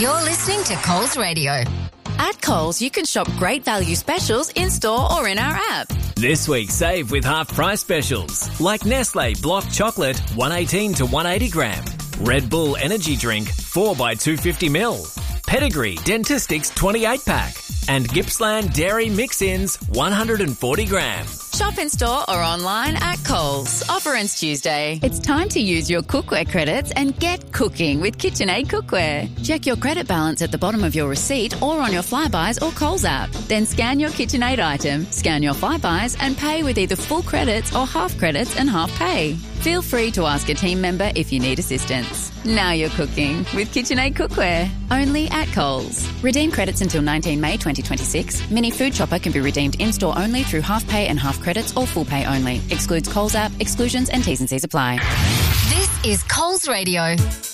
You're listening to Coles Radio. At Coles, you can shop great value specials in-store or in our app. This week, save with half-price specials, like Nestle Block Chocolate, 118 to 180 gram. Red Bull Energy Drink, 4x250ml. Pedigree Dentistics 28-pack. And Gippsland Dairy Mix-Ins, 140 gram. Shop in-store or online at Coles. Offer ends Tuesday. It's time to use your cookware credits and get cooking with KitchenAid cookware. Check your credit balance at the bottom of your receipt or on your Flybuys or Coles app. Then scan your KitchenAid item, scan your Flybuys and pay with either full credits or half credits and half pay. Feel free to ask a team member if you need assistance. Now you're cooking with KitchenAid cookware. Only at Coles. Redeem credits until 19 May 2026. Mini Food Shopper can be redeemed in-store only through half pay and half credits or full pay only. Excludes Coles app. Exclusions and T's and C's apply. This is Coles Radio.